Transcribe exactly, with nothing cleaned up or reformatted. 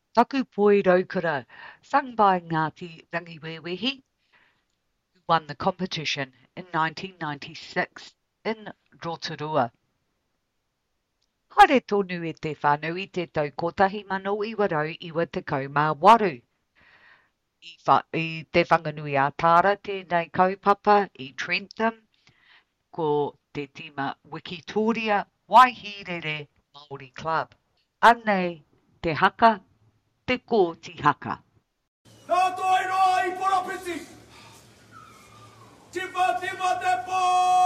Taku Poi Raukura, sung by Ngāti Rangiwewehi, who won the competition in nineteen ninety-six in Rotorua. Haere tonu e te whānau i te tau kotahi mano iwa rau iwa tekau mā waru. I, wha, I te whanganui a Tāra tēnei kaupapa i Trentham, ko te tima Wikitoria Waihirere Māori Club. Anei, te haka, te kōti haka. Nā toi roa i porapiti! Tipa tima te pō!